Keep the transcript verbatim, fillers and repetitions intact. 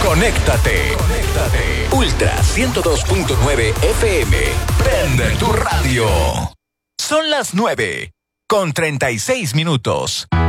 Conéctate. Conéctate. Ultra ciento dos punto nueve F M. Prende tu radio. Son las nueve con treinta y seis minutos.